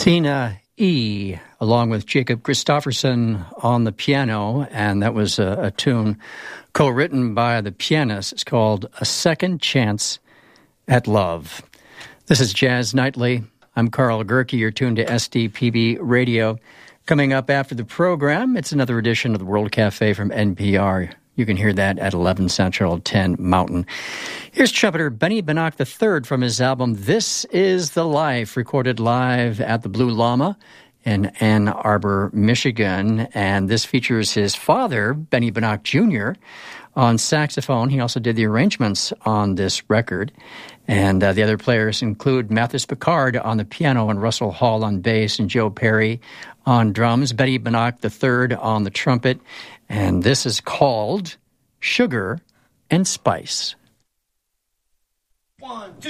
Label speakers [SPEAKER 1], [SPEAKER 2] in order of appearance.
[SPEAKER 1] Tina E., along with Jacob Christofferson on the piano, and that was a tune co-written by the pianist. It's called A Second Chance at Love. This is Jazz Nightly. I'm Carl Gerke. You're tuned to SDPB Radio. Coming up after the program, it's another edition of the World Cafe from NPR. You can hear that at 11 Central, 10 Mountain. Here's trumpeter Benny Banach III from his album This Is the Life, recorded live at the Blue Llama in Ann Arbor, Michigan. And this features his father, Benny Banach Jr., on saxophone. He also did the arrangements on this record. And the other players include Mathis Picard on the piano and Russell Hall on bass and Joe Perry on drums, Benny Banach III on the trumpet. And this is called Sugar and Spice. 1, 2.